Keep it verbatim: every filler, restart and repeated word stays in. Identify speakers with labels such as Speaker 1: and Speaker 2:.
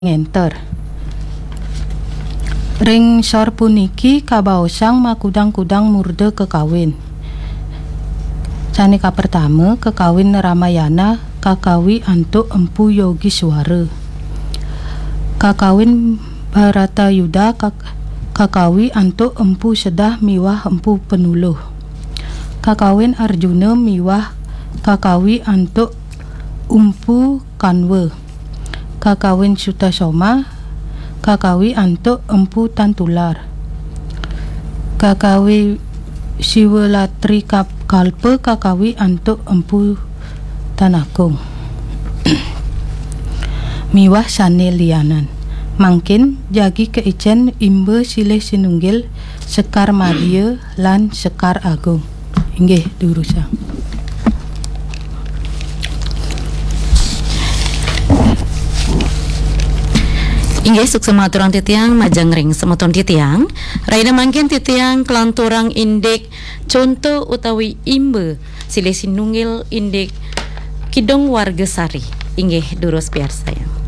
Speaker 1: Ngenter. Ring sor puniki kabaosang makudang-kudang murde kekawin. Canika pertama kekawin Ramayana kakawi antuk empu Yogi Swara. Kakawin Bharatayuda kakawi antuk empu Sedah miwah empu Penuluh. Kakawin Arjuna miwah kakawi antuk empu Kanwa. Kakawin Sutasoma kakawi antuk empu Tantular. Kakawi Siwalatri Kalpa kakawi antuk empu Tanagung. Miwah sane lianan mangkin jagi keicen imbe silih sinunggil Sekar Madya lan Sekar Agung. Inggih durusa.
Speaker 2: Inggih suksema aturang titiang majang ring semoton titiang raina mangkin titiang kelanturang indek contoh utawi imbe silih sinunggil indek Kidong Warga Sari. Inggih durus biar saya.